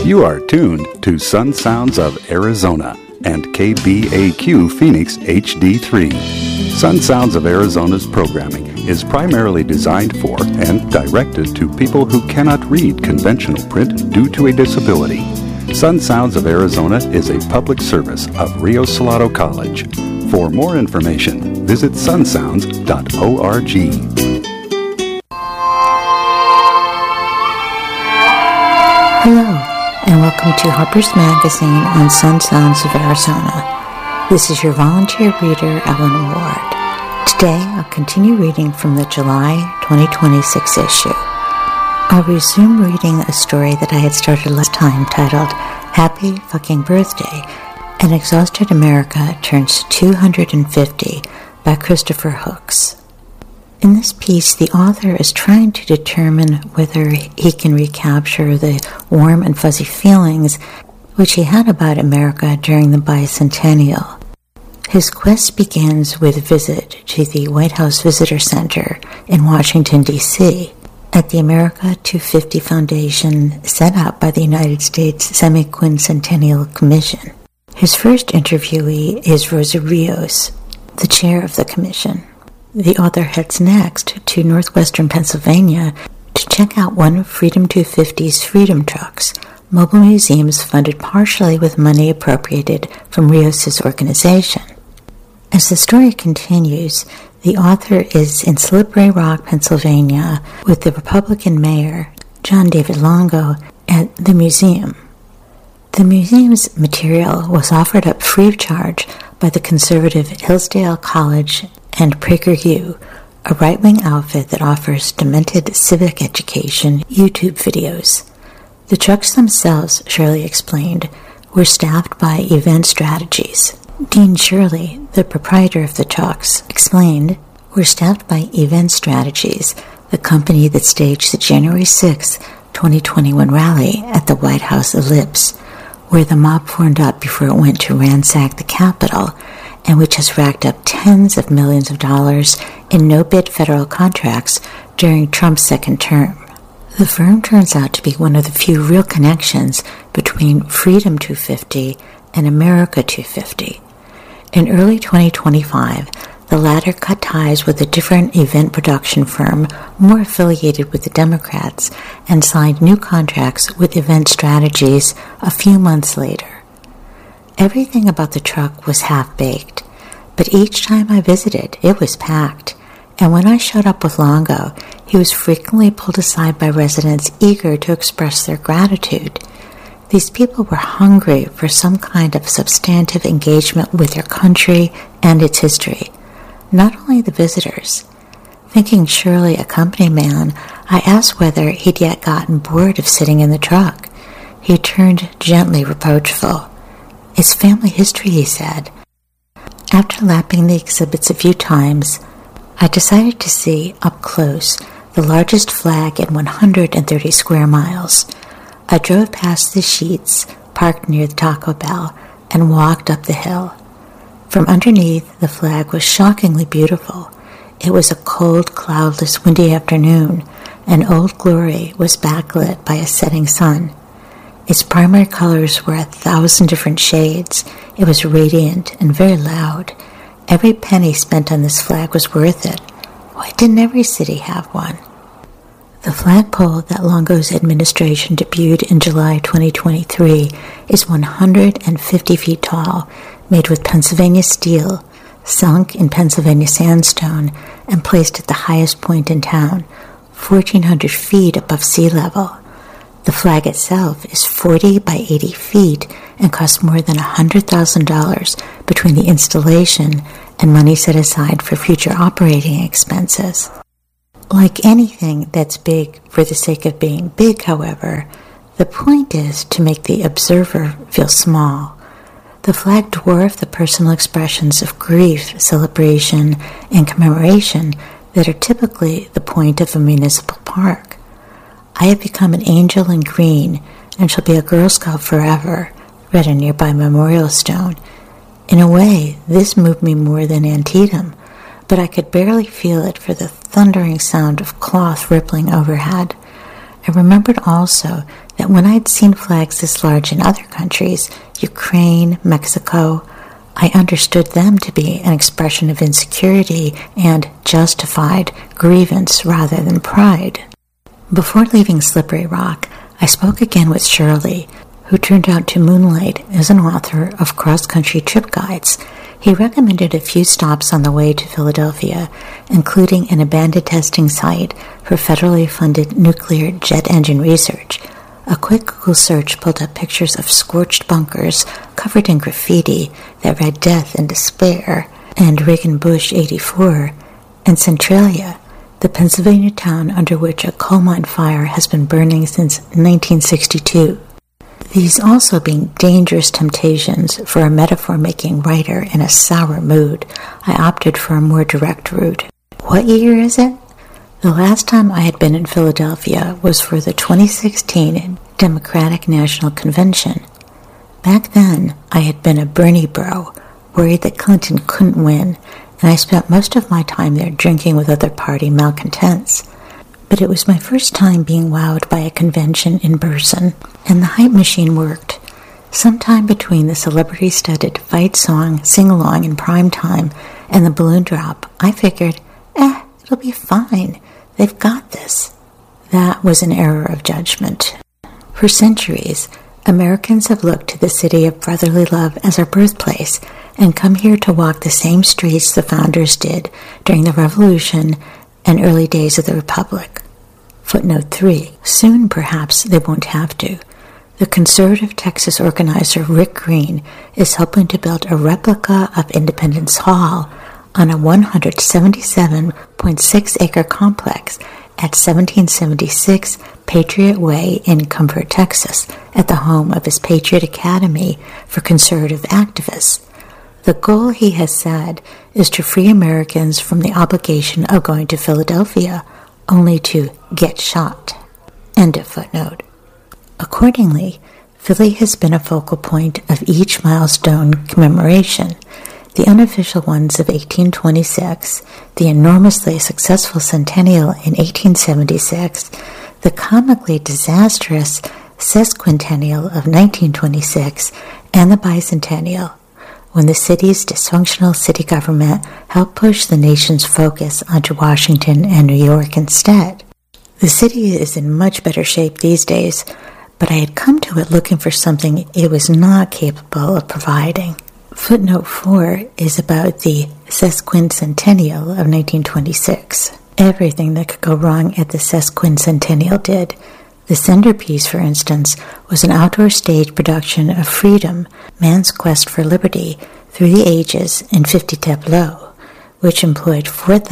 You are tuned to Sun Sounds of Arizona and KBAQ Phoenix HD3. Sun Sounds of Arizona's programming is primarily designed for and directed to people who cannot read conventional print due to a disability. Sun Sounds of Arizona is a public service of Rio Salado College. For more information, visit sunsounds.org. Hello, and welcome to Harper's Magazine on Sun Sounds of Arizona. This is your volunteer reader, Ellen Ward. Today, I'll continue reading from the July 2026 issue. I'll resume reading a story that I had started last time titled Happy Fucking Birthday, An Exhausted America Turns 250 by Christopher Hooks. In this piece, the author is trying to determine whether he can recapture the warm and fuzzy feelings which he had about America during the bicentennial. His quest begins with a visit to the White House Visitor Center in Washington, D.C., at the America 250 Foundation set up by the United States Semi-Quincentennial Commission. His first interviewee is Rosa Rios, the chair of the commission. The author heads next to northwestern Pennsylvania to check out one of Freedom 250's Freedom Trucks, mobile museums funded partially with money appropriated from Rios' organization. As the story continues, the author is in Slippery Rock, Pennsylvania, with the Republican mayor, John David Longo, at the museum. The museum's material was offered up free of charge by the conservative Hillsdale College and PragerU, a right-wing outfit that offers demented civic education YouTube videos. The trucks themselves, Shirley explained, were staffed by Event Strategies. Dean Shirley, the proprietor of the trucks, explained, "We're staffed by Event Strategies, the company that staged the January 6, 2021 rally at the White House Ellipse, where the mob formed up before it went to ransack the Capitol, and which has racked up tens of millions of dollars in no-bid federal contracts during Trump's second term." The firm turns out to be one of the few real connections between Freedom 250 and America 250. In early 2025, the latter cut ties with a different event production firm more affiliated with the Democrats and signed new contracts with Event Strategies a few months later. Everything about the truck was half-baked, but each time I visited, it was packed, and when I showed up with Longo, he was frequently pulled aside by residents eager to express their gratitude. These people were hungry for some kind of substantive engagement with their country and its history, not only the visitors. Thinking Shirley a company man, I asked whether he'd yet gotten bored of sitting in the truck. He turned gently reproachful. "It's family history," he said. After lapping the exhibits a few times, I decided to see, up close, the largest flag in 130 square miles. I drove past the sheets, parked near the Taco Bell, and walked up the hill. From underneath, the flag was shockingly beautiful. It was a cold, cloudless, windy afternoon, and Old Glory was backlit by a setting sun. Its primary colors were 1,000 different shades. It was radiant and very loud. Every penny spent on this flag was worth it. Why didn't every city have one? The flagpole that Longo's administration debuted in July 2023 is 150 feet tall, made with Pennsylvania steel, sunk in Pennsylvania sandstone, and placed at the highest point in town, 1,400 feet above sea level. The flag itself is 40 by 80 feet and costs more than $100,000 between the installation and money set aside for future operating expenses. Like anything that's big for the sake of being big, however, the point is to make the observer feel small. The flag dwarfed the personal expressions of grief, celebration, and commemoration that are typically the point of a municipal park. "I have become an angel in green and shall be a Girl Scout forever," read a nearby memorial stone. In a way, this moved me more than Antietam, but I could barely feel it for the thundering sound of cloth rippling overhead. I remembered also that when I'd seen flags this large in other countries, Ukraine, Mexico, I understood them to be an expression of insecurity and justified grievance rather than pride. Before leaving Slippery Rock, I spoke again with Shirley, who turned out to moonlight as an author of cross-country trip guides. He recommended a few stops on the way to Philadelphia, including an abandoned testing site for federally funded nuclear jet engine research. A quick Google search pulled up pictures of scorched bunkers covered in graffiti that read death and despair, and Reagan Bush 84, and Centralia, the Pennsylvania town under which a coal mine fire has been burning since 1962. These also being dangerous temptations for a metaphor-making writer in a sour mood, I opted for a more direct route. What year is it? The last time I had been in Philadelphia was for the 2016 Democratic National Convention. Back then, I had been a Bernie bro, worried that Clinton couldn't win, and I spent most of my time there drinking with other party malcontents. But it was my first time being wowed by a convention in person, and the hype machine worked. Sometime between the celebrity-studded fight song sing-along in prime time and the balloon drop, I figured, it'll be fine. They've got this. That was an error of judgment. For centuries, Americans have looked to the city of brotherly love as our birthplace and come here to walk the same streets the founders did during the Revolution and early days of the Republic. Footnote 3. Soon, perhaps, they won't have to. The conservative Texas organizer Rick Green is helping to build a replica of Independence Hall on a 177.6-acre complex at 1776 Patriot Way in Comfort, Texas, at the home of his Patriot Academy for conservative activists. The goal, he has said, is to free Americans from the obligation of going to Philadelphia, only to get shot. End of footnote. Accordingly, Philly has been a focal point of each milestone commemoration. The unofficial ones of 1826, the enormously successful centennial in 1876, the comically disastrous sesquicentennial of 1926, and the bicentennial, when the city's dysfunctional city government helped push the nation's focus onto Washington and New York instead. The city is in much better shape these days, but I had come to it looking for something it was not capable of providing. Footnote 4 is about the sesquicentennial of 1926. Everything that could go wrong at the sesquicentennial did. The centerpiece, for instance, was an outdoor stage production of Freedom, Man's Quest for Liberty, through the ages in 50 tableaux, which employed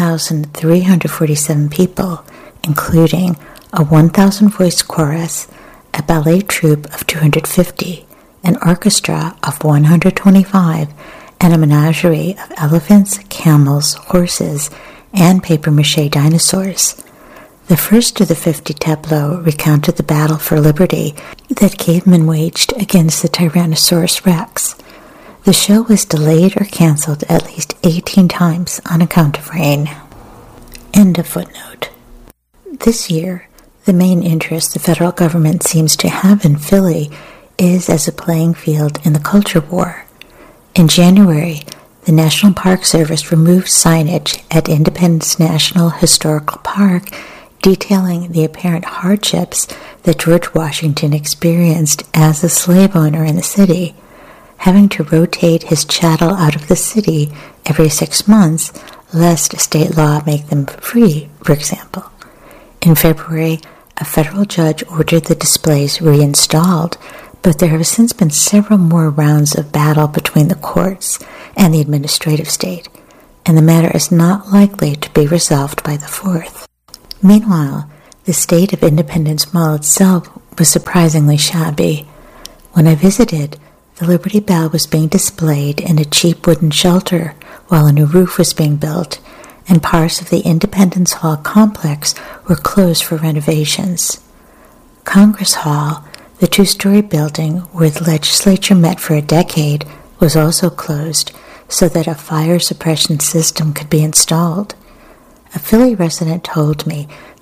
4,347 people, including a 1,000-voice chorus, a ballet troupe of 250, an orchestra of 125, and a menagerie of elephants, camels, horses, and papier-mâché dinosaurs. The first of the 50 tableaux recounted the battle for liberty that cavemen waged against the Tyrannosaurus rex. The show was delayed or canceled at least 18 times on account of rain. End of footnote. This year, the main interest the federal government seems to have in Philly is as a playing field in the culture war. In January, the National Park Service removed signage at Independence National Historical Park detailing the apparent hardships that George Washington experienced as a slave owner in the city, having to rotate his chattel out of the city every 6 months, lest state law make them free, for example. In February, a federal judge ordered the displays reinstalled, but there have since been several more rounds of battle between the courts and the administrative state, and the matter is not likely to be resolved by the 4th. Meanwhile, the state of Independence Mall itself was surprisingly shabby. When I visited, the Liberty Bell was being displayed in a cheap wooden shelter while a new roof was being built, and parts of the Independence Hall complex were closed for renovations. Congress Hall, the 2-story building where the legislature met for a decade, was also closed so that a fire suppression system could be installed. A Philly resident told me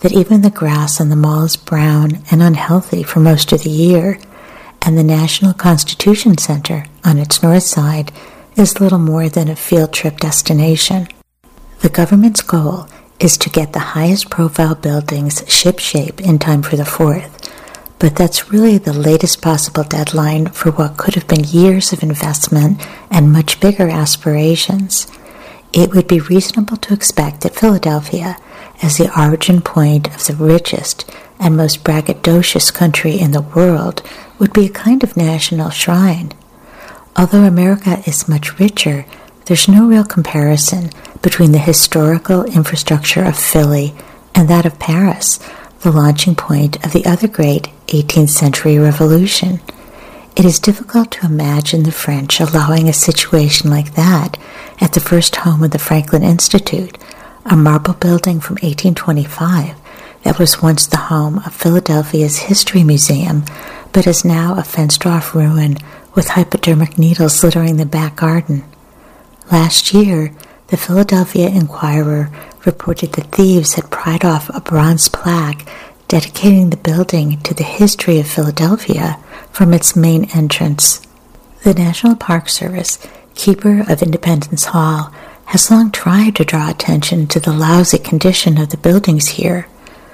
that even the grass on the mall is brown and unhealthy for most of the year, and the National Constitution Center on its north side is little more than a field trip destination. The government's goal is to get the highest profile buildings shipshape in time for the 4th, but that's really the latest possible deadline for what could have been years of investment and much bigger aspirations. It would be reasonable to expect that Philadelphia, as the origin point of the richest and most braggadocious country in the world, would be a kind of national shrine. Although America is much richer, there's no real comparison between the historical infrastructure of Philly and that of Paris, the launching point of the other great 18th century revolution. It is difficult to imagine the French allowing a situation like that at the first home of the Franklin Institute, a marble building from 1825 that was once the home of Philadelphia's History Museum, but is now a fenced-off ruin with hypodermic needles littering the back garden. Last year, the Philadelphia Inquirer reported that thieves had pried off a bronze plaque dedicating the building to the history of Philadelphia from its main entrance. The National Park Service, keeper of Independence Hall, has long tried to draw attention to the lousy condition of the buildings here.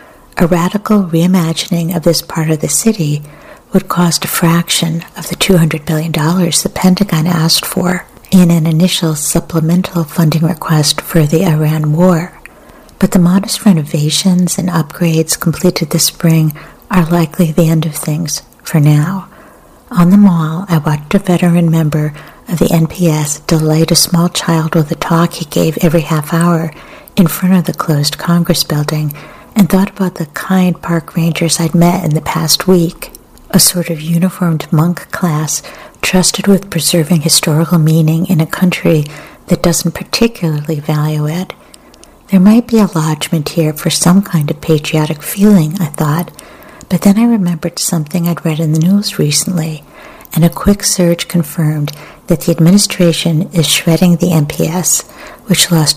A radical reimagining of this part of the city would cost a fraction of the $200 billion the Pentagon asked for in an initial supplemental funding request for the Iran war. But the modest renovations and upgrades completed this spring are likely the end of things for now. On the Mall, I watched a veteran member of the NPS delight a small child with a talk he gave every half hour in front of the closed Congress building, and thought about the kind park rangers I'd met in the past week, a sort of uniformed monk class trusted with preserving historical meaning in a country that doesn't particularly value it. There might be a lodgment here for some kind of patriotic feeling, I thought, but then I remembered something I'd read in the news recently, and a quick search confirmed that the administration is shredding the NPS, which lost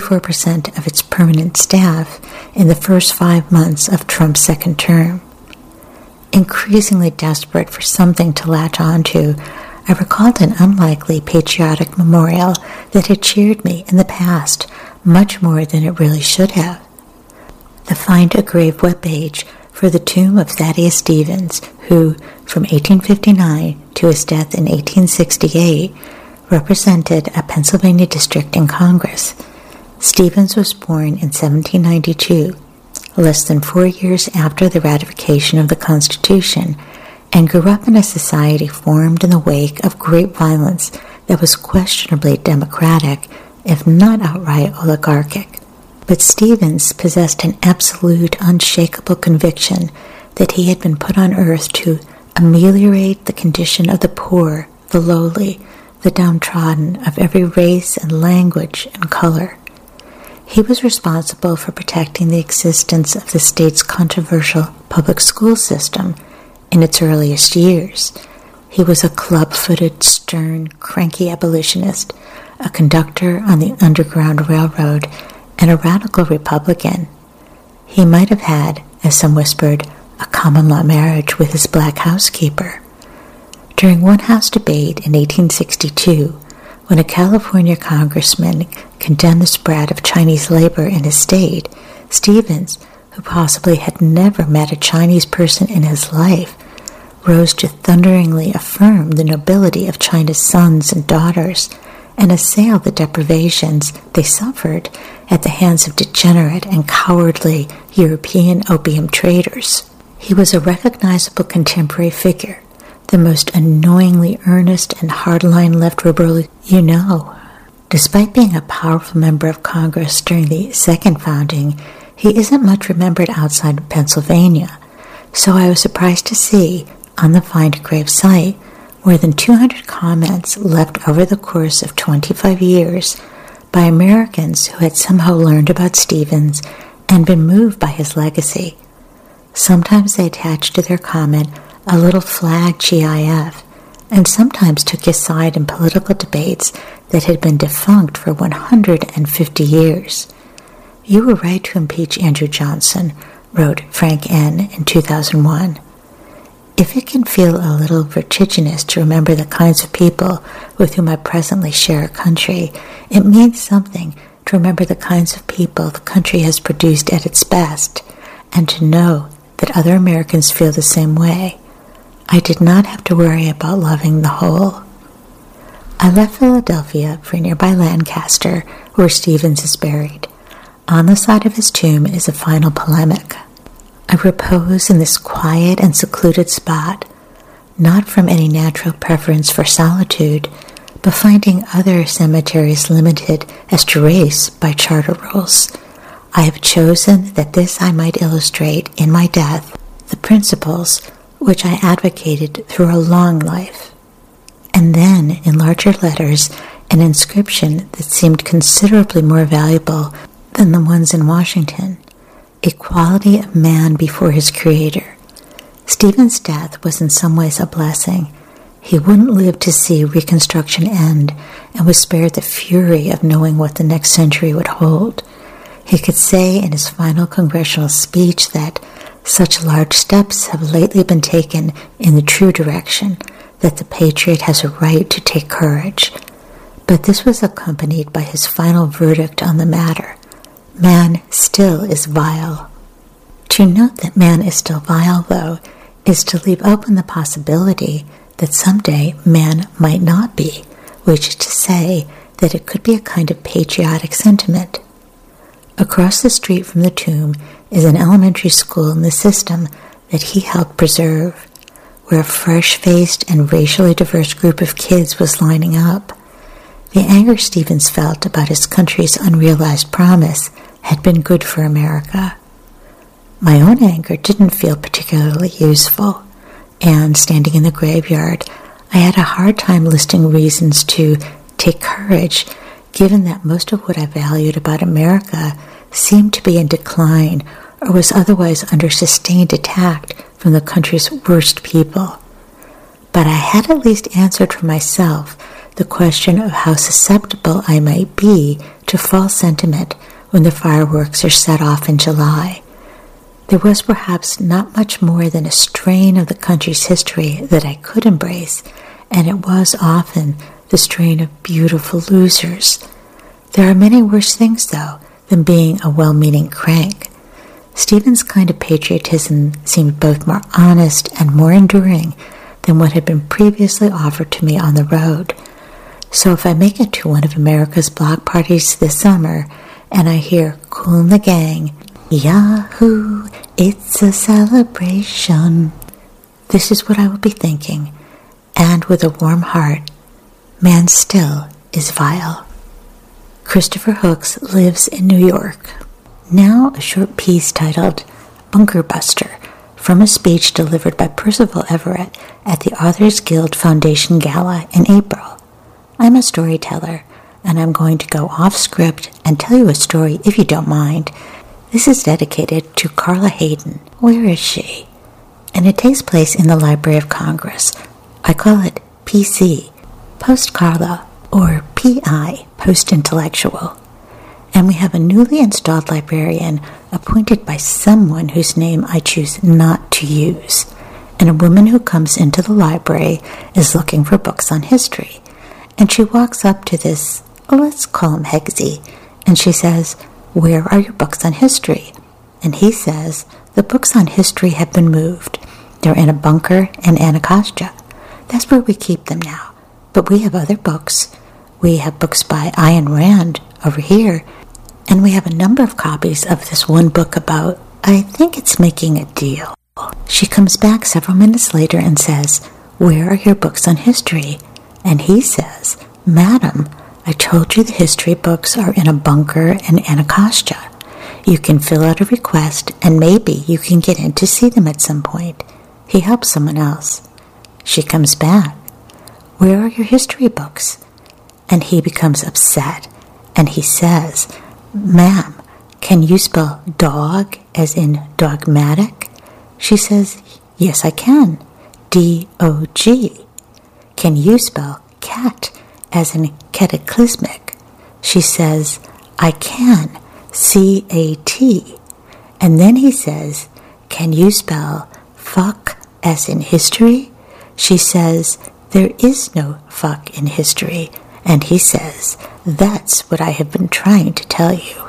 24% of its permanent staff in the first 5 months of Trump's second term. Increasingly desperate for something to latch onto, I recalled an unlikely patriotic memorial that had cheered me in the past much more than it really should have. The Find a Grave webpage for the tomb of Thaddeus Stevens, who, from 1859 to his death in 1868, represented a Pennsylvania district in Congress. Stevens was born in 1792, less than 4 years after the ratification of the Constitution, and grew up in a society formed in the wake of great violence that was questionably democratic, if not outright oligarchic. But Stevens possessed an absolute, unshakable conviction that he had been put on earth to ameliorate the condition of the poor, the lowly, the downtrodden of every race and language and color. He was responsible for protecting the existence of the state's controversial public school system in its earliest years. He was a club-footed, stern, cranky abolitionist, a conductor on the Underground Railroad, and a radical Republican. He might have had, as some whispered, a common-law marriage with his black housekeeper. During one House debate in 1862, when a California congressman condemned the spread of Chinese labor in his state, Stevens, who possibly had never met a Chinese person in his life, rose to thunderingly affirm the nobility of China's sons and daughters and assail the deprivations they suffered at the hands of degenerate and cowardly European opium traders. He was a recognizable contemporary figure, the most annoyingly earnest and hardline left liberal you know. Despite being a powerful member of Congress during the second founding, he isn't much remembered outside of Pennsylvania, so I was surprised to see, on the Find a Grave site, more than 200 comments left over the course of 25 years by Americans who had somehow learned about Stevens and been moved by his legacy. Sometimes they attached to their comment a little flag GIF, and sometimes took his side in political debates that had been defunct for 150 years. You were right to impeach Andrew Johnson, wrote Frank N. in 2001. If it can feel a little vertiginous to remember the kinds of people with whom I presently share a country, it means something to remember the kinds of people the country has produced at its best, and to know that other Americans feel the same way. I did not have to worry about loving the whole. I left Philadelphia for nearby Lancaster, where Stevens is buried. On the side of his tomb is a final polemic. I repose in this quiet and secluded spot, not from any natural preference for solitude, but finding other cemeteries limited as to race by charter rules. I have chosen that this I might illustrate in my death the principles which I advocated through a long life. And then, in larger letters, an inscription that seemed considerably more valuable than the ones in Washington: equality of man before his Creator. Stevens' death was in some ways a blessing. He wouldn't live to see Reconstruction end and was spared the fury of knowing what the next century would hold. He could say in his final congressional speech that such large steps have lately been taken in the true direction that the patriot has a right to take courage. But this was accompanied by his final verdict on the matter: man still is vile. To note that man is still vile, though, is to leave open the possibility that someday man might not be, which is to say that it could be a kind of patriotic sentiment. Across the street from the tomb is an elementary school in the system that he helped preserve, where a fresh-faced and racially diverse group of kids was lining up. The anger Stevens felt about his country's unrealized promise had been good for America. My own anger didn't feel particularly useful, and standing in the graveyard, I had a hard time listing reasons to take courage, given that most of what I valued about America seemed to be in decline or was otherwise under sustained attack from the country's worst people. But I had at least answered for myself the question of how susceptible I might be to false sentiment when the fireworks are set off in July. There was perhaps not much more than a strain of the country's history that I could embrace, and it was often the strain of beautiful losers. There are many worse things, though, than being a well-meaning crank. Stevens' kind of patriotism seemed both more honest and more enduring than what had been previously offered to me on the road. So if I make it to one of America's block parties this summer, and I hear Kool and the Gang, Yahoo, it's a celebration, this is what I will be thinking, and with a warm heart, man still is vile. Christopher Hooks lives in New York. Now a short piece titled Bunker Buster, from a speech delivered by Percival Everett at the Authors Guild Foundation Gala in April. I'm a storyteller, and I'm going to go off script and tell you a story if you don't mind. This is dedicated to Carla Hayden. Where is she? And it takes place in the Library of Congress. I call it PC, Post Carla, or PI, Post Intellectual. And we have a newly installed librarian appointed by someone whose name I choose not to use. And a woman who comes into the library is looking for books on history. And she walks up to this, let's call him Hegsy, and she says, "Where are your books on history?" And he says, "The books on history have been moved. They're in a bunker in Anacostia. That's where we keep them now. But we have other books. We have books by Ayn Rand over here, and we have a number of copies of this one book about, I think it's making a deal." She comes back several minutes later and says, "Where are your books on history?" And he says, "Madam, I told you the history books are in a bunker in Anacostia. You can fill out a request, and maybe you can get in to see them at some point." He helps someone else. She comes back, "Where are your history books?" And he becomes upset, and he says, "Ma'am, can you spell dog as in dogmatic?" She says, "Yes, I can. D-O-G. Can you spell cat as in cataclysmic?" She says, "I can. C-A-T. And then he says, can you spell fuck as in history? She says, there is no fuck in history. And he says, that's what I have been trying to tell you.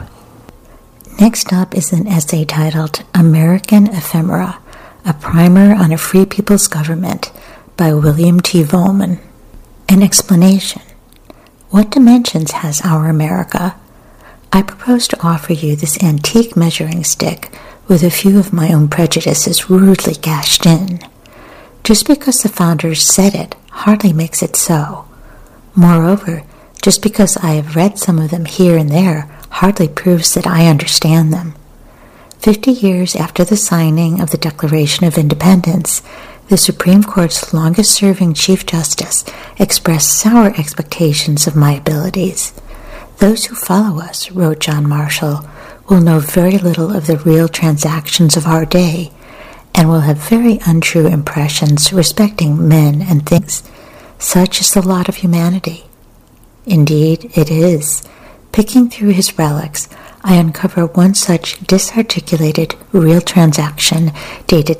Next up is an essay titled American Ephemera, a primer on a free people's government by William T. Vollmann. An explanation. What dimensions has our America? I propose to offer you this antique measuring stick with a few of my own prejudices rudely gashed in. Just because the founders said it hardly makes it so. Moreover, just because I have read some of them here and there hardly proves that I understand them. 50 years after the signing of the Declaration of Independence, the Supreme Court's longest-serving Chief Justice expressed sour expectations of my abilities. Those who follow us, wrote John Marshall, will know very little of the real transactions of our day and will have very untrue impressions respecting men and things. Such is the lot of humanity. Indeed, it is. Picking through his relics, I uncover one such disarticulated real transaction dated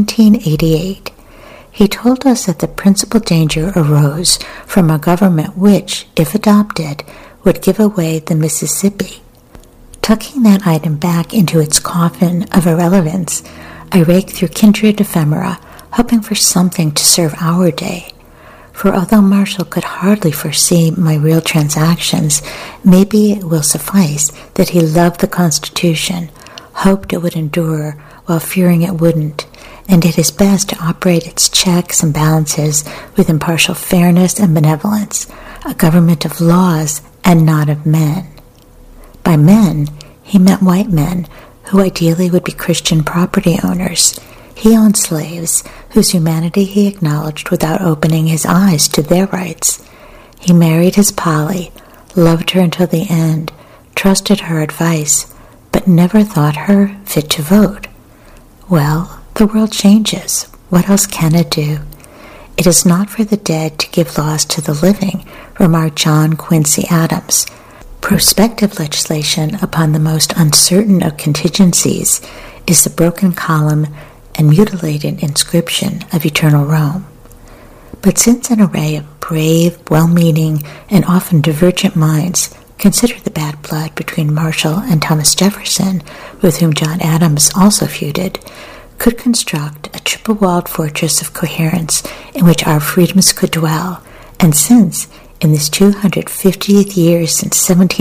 1788. He told us that the principal danger arose from a government which, if adopted, would give away the Mississippi. Tucking that item back into its coffin of irrelevance, I rake through kindred ephemera, hoping for something to serve our day. For although Marshall could hardly foresee my real transactions, maybe it will suffice that he loved the Constitution, hoped it would endure while fearing it wouldn't, and did his best to operate its checks and balances with impartial fairness and benevolence, a government of laws and not of men. By men, he meant white men, who ideally would be Christian property owners. He owned slaves, whose humanity he acknowledged without opening his eyes to their rights. He married his Polly, loved her until the end, trusted her advice, but never thought her fit to vote. Well, the world changes. What else can it do? It is not for the dead to give laws to the living, remarked John Quincy Adams. Prospective legislation upon the most uncertain of contingencies is the broken column and mutilated inscription of eternal Rome. But since an array of brave, well-meaning, and often divergent minds consider the bad blood between Marshall and Thomas Jefferson, with whom John Adams also feuded, could construct a triple-walled fortress of coherence in which our freedoms could dwell, and since, in this 250th year since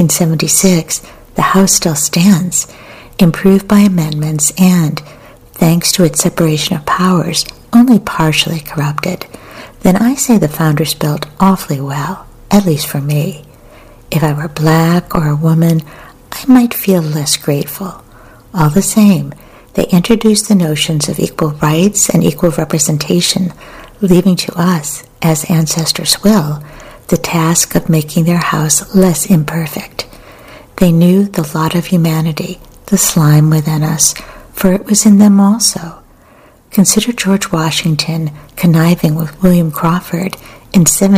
1776, the House still stands, improved by amendments and, thanks to its separation of powers, only partially corrupted, then I say the founders built awfully well, at least for me. If I were black or a woman, I might feel less grateful. All the same, they introduced the notions of equal rights and equal representation, leaving to us, as ancestors will, the task of making their house less imperfect. They knew the lot of humanity, the slime within us, for it was in them also. Consider George Washington conniving with William Crawford in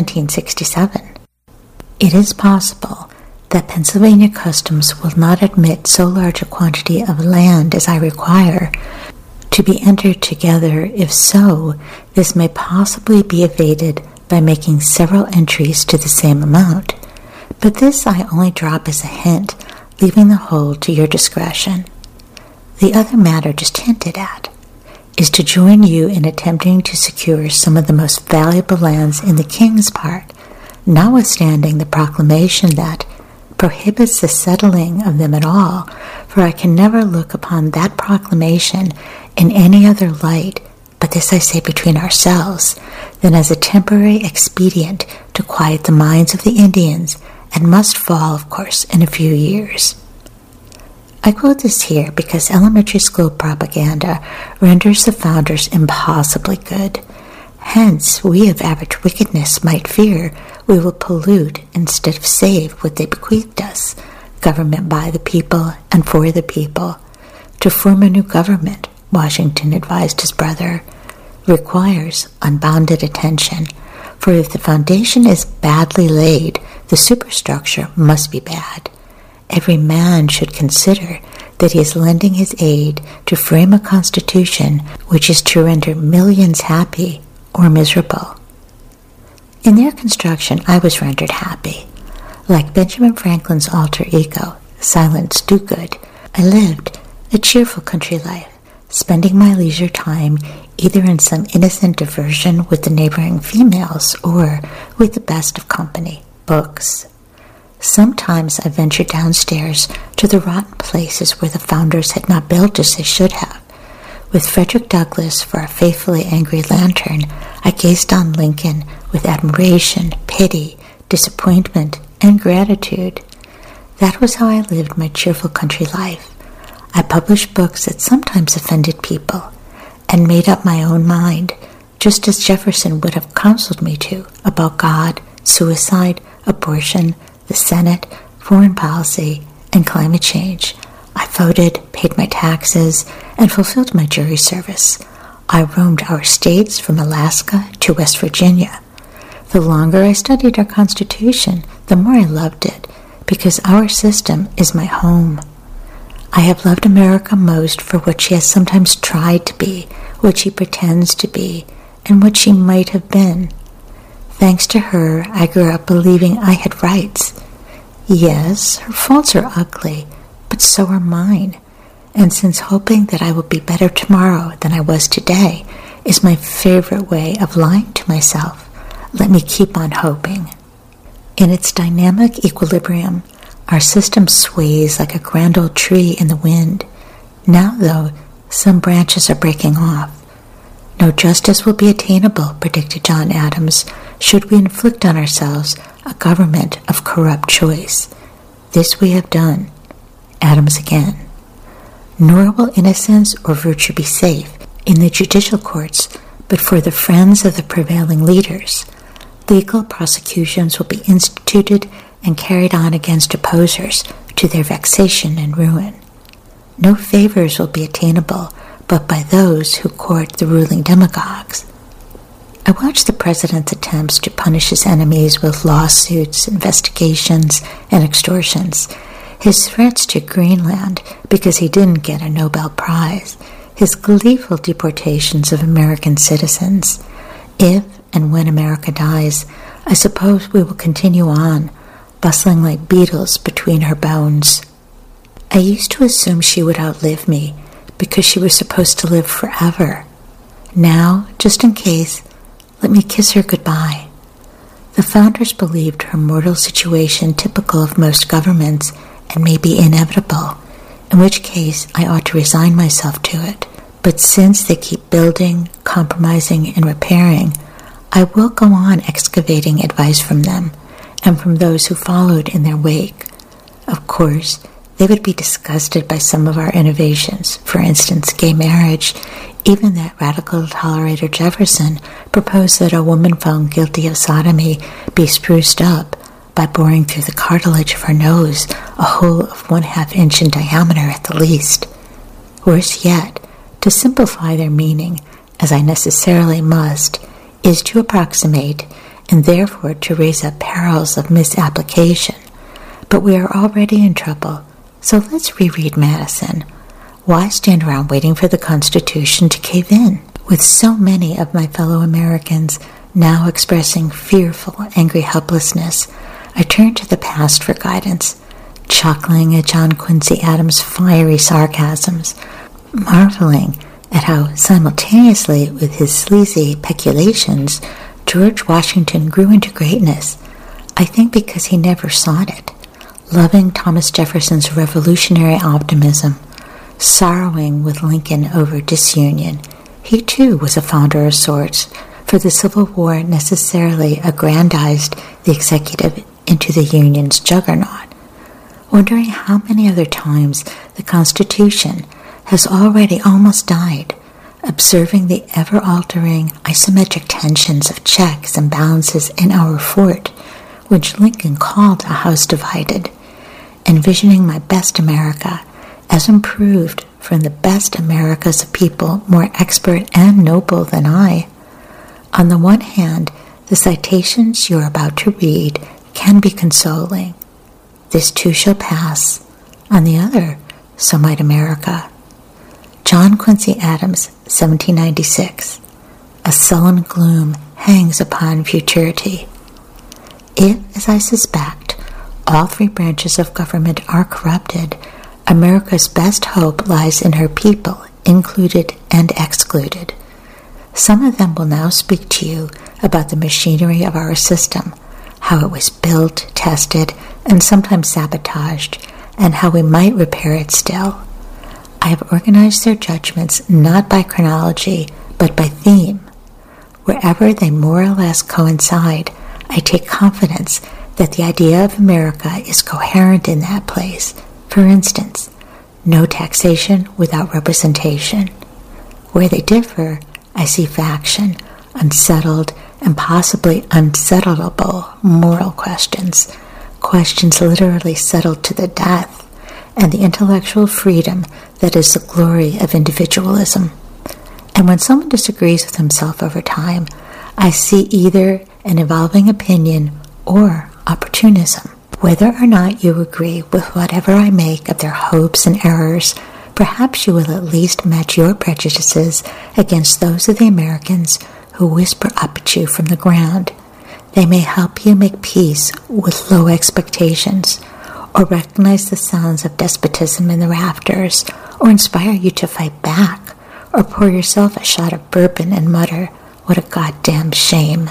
1767. It is possible that Pennsylvania customs will not admit so large a quantity of land as I require to be entered together. If so, this may possibly be evaded by making several entries to the same amount. But this I only drop as a hint, leaving the whole to your discretion. The other matter just hinted at is to join you in attempting to secure some of the most valuable lands in the king's part, notwithstanding the proclamation that prohibits the settling of them at all, for I can never look upon that proclamation in any other light, but this I say between ourselves, than as a temporary expedient to quiet the minds of the Indians, and must fall, of course, in a few years. I quote this here because elementary school propaganda renders the founders impossibly good. Hence, we of average wickedness might fear we will pollute instead of save what they bequeathed us, government by the people and for the people. To form a new government, Washington advised his brother, requires unbounded attention, for if the foundation is badly laid, the superstructure must be bad. Every man should consider that he is lending his aid to frame a constitution which is to render millions happy or miserable. In their construction, I was rendered happy. Like Benjamin Franklin's alter ego, Silence Dogood, I lived a cheerful country life, spending my leisure time either in some innocent diversion with the neighboring females or with the best of company, books. Sometimes I ventured downstairs to the rotten places where the founders had not built as they should have. With Frederick Douglass for a faithfully angry lantern, I gazed on Lincoln with admiration, pity, disappointment, and gratitude. That was how I lived my cheerful country life. I published books that sometimes offended people, and made up my own mind, just as Jefferson would have counseled me to, about God, suicide, abortion, the Senate, foreign policy, and climate change. I voted, paid my taxes, and fulfilled my jury service. I roamed our states from Alaska to West Virginia. The longer I studied our Constitution, the more I loved it, because our system is my home. I have loved America most for what she has sometimes tried to be, what she pretends to be, and what she might have been. Thanks to her, I grew up believing I had rights. Yes, her faults are ugly, but so are mine. And since hoping that I will be better tomorrow than I was today is my favorite way of lying to myself, let me keep on hoping. In its dynamic equilibrium, our system sways like a grand old tree in the wind. Now, though, some branches are breaking off. No justice will be attainable, predicted John Adams, should we inflict on ourselves a government of corrupt choice. This we have done. Adams again. Nor will innocence or virtue be safe in the judicial courts, but for the friends of the prevailing leaders. Legal prosecutions will be instituted and carried on against opposers to their vexation and ruin. No favors will be attainable but by those who court the ruling demagogues. I watched the president's attempts to punish his enemies with lawsuits, investigations, and extortions, his threats to Greenland because he didn't get a Nobel Prize, his gleeful deportations of American citizens. If and when America dies, I suppose we will continue on, bustling like beetles between her bones. I used to assume she would outlive me because she was supposed to live forever. Now, just in case, let me kiss her goodbye. The founders believed her mortal situation typical of most governments and maybe inevitable, in which case I ought to resign myself to it. But since they keep building, compromising, and repairing, I will go on excavating advice from them and from those who followed in their wake. Of course, they would be disgusted by some of our innovations, for instance, gay marriage. Even that radical tolerator Jefferson proposed that a woman found guilty of sodomy be spruced up by boring through the cartilage of her nose a hole of 1/2 inch in diameter at the least. Worse yet, to simplify their meaning, as I necessarily must, is to approximate, and therefore to raise up perils of misapplication. But we are already in trouble, so let's reread Madison. Why stand around waiting for the Constitution to cave in? With so many of my fellow Americans now expressing fearful, angry helplessness, I turn to the past for guidance, chuckling at John Quincy Adams' fiery sarcasms, marveling at how simultaneously with his sleazy peculations, George Washington grew into greatness, I think because he never sought it, loving Thomas Jefferson's revolutionary optimism, sorrowing with Lincoln over disunion. He too was a founder of sorts, for the Civil War necessarily aggrandized the executive into the Union's juggernaut, wondering how many other times the Constitution has already almost died, observing the ever-altering isometric tensions of checks and balances in our fort, which Lincoln called a house divided, envisioning my best America as improved from the best Americas of people more expert and noble than I. On the one hand, the citations you are about to read can be consoling. This too shall pass. On the other, so might America. John Quincy Adams, 1796. A sullen gloom hangs upon futurity. If, as I suspect, all three branches of government are corrupted, America's best hope lies in her people, included and excluded. Some of them will now speak to you about the machinery of our system, how it was built, tested, and sometimes sabotaged, and how we might repair it still. I have organized their judgments not by chronology, but by theme. Wherever they more or less coincide, I take confidence that the idea of America is coherent in that place. For instance, no taxation without representation. Where they differ, I see faction, unsettled, and possibly unsettleable moral questions, questions literally settled to the death, and the intellectual freedom that is the glory of individualism. And when someone disagrees with himself over time, I see either an evolving opinion or opportunism. Whether or not you agree with whatever I make of their hopes and errors, perhaps you will at least match your prejudices against those of the Americans who whisper up at you from the ground. They may help you make peace with low expectations, or recognize the sounds of despotism in the rafters, or inspire you to fight back, or pour yourself a shot of bourbon and mutter, "What a goddamn shame."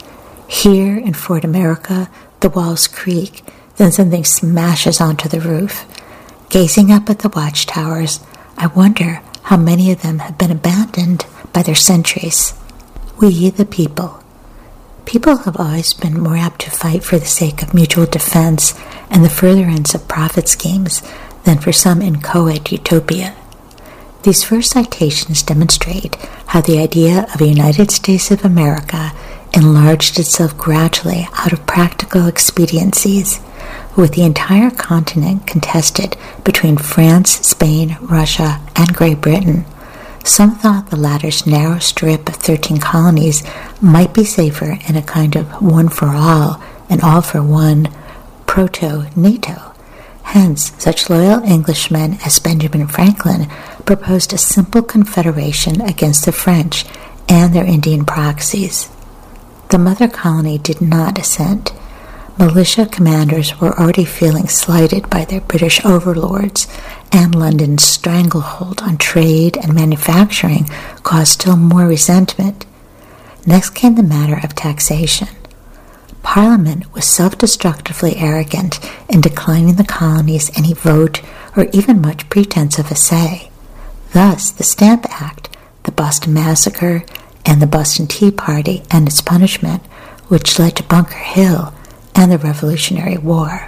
Here in Fort America, the walls creak, then something smashes onto the roof. Gazing up at the watchtowers, I wonder how many of them have been abandoned by their sentries. We, the people. People have always been more apt to fight for the sake of mutual defense and the furtherance of profit schemes than for some inchoate utopia. These first citations demonstrate how the idea of a United States of America enlarged itself gradually out of practical expediencies, with the entire continent contested between France, Spain, Russia, and Great Britain. Some thought the latter's narrow strip of 13 colonies might be safer in a kind of one-for-all and all-for-one proto-NATO. Hence, such loyal Englishmen as Benjamin Franklin proposed a simple confederation against the French and their Indian proxies. The mother colony did not assent. Militia commanders were already feeling slighted by their British overlords, and London's stranglehold on trade and manufacturing caused still more resentment. Next came the matter of taxation. Parliament was self-destructively arrogant in declining the colonies any vote or even much pretense of a say. Thus, the Stamp Act, the Boston Massacre, and the Boston Tea Party and its punishment, which led to Bunker Hill and the Revolutionary War.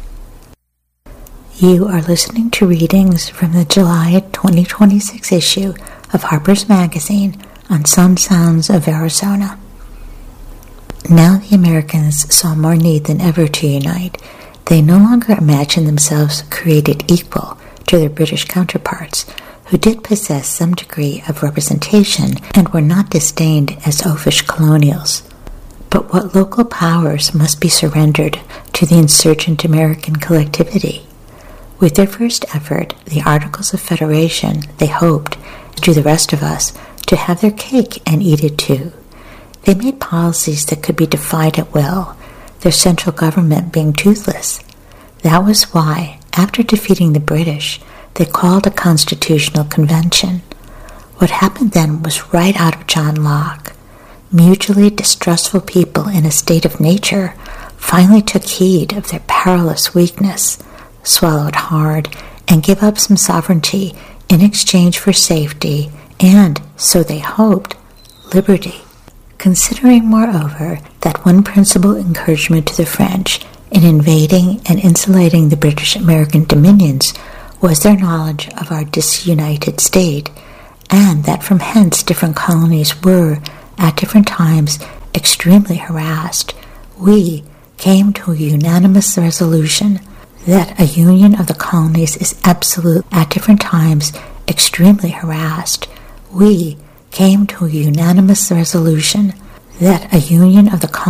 You are listening to readings from the July 2026 issue of Harper's Magazine on Sun Sounds of Arizona. Now the Americans saw more need than ever to unite. They no longer imagined themselves created equal to their British counterparts, who did possess some degree of representation and were not disdained as oafish colonials. But what local powers must be surrendered to the insurgent American collectivity? With their first effort, the Articles of Federation, they hoped, to the rest of us, to have their cake and eat it too. They made policies that could be defied at will, their central government being toothless. That was why, after defeating the British, they called a constitutional convention. What happened then was right out of John Locke. Mutually distrustful people in a state of nature finally took heed of their perilous weakness, swallowed hard, and gave up some sovereignty in exchange for safety and, so they hoped, liberty. Considering, moreover, that one principal encouragement to the French in invading and insulating the British-American dominions was their knowledge of our disunited state, and that from hence different colonies were, at different times, extremely harassed, we came to a unanimous resolution that a union of the colonies is absolute. At different times, extremely harassed, we came to a unanimous resolution that a union of the